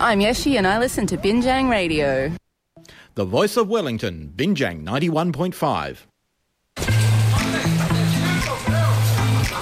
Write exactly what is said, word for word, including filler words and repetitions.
I'm Yeshi and I listen to Binjang Radio. The voice of Wellington, Binjang ninety-one point five.